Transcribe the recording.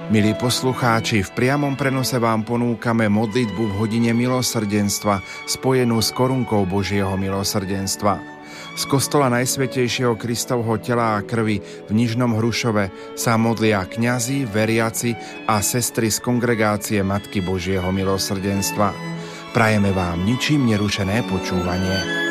Milí poslucháči, v priamom prenose vám ponúkame modlitbu v hodine milosrdenstva spojenú s korunkou Božieho milosrdenstva. Z kostola Najsvätejšieho Kristovho tela a krvi v Nižnom Hrušove sa modlia kňazi, veriaci a sestry z kongregácie Matky Božieho milosrdenstva. Prajeme vám ničím nerušené počúvanie.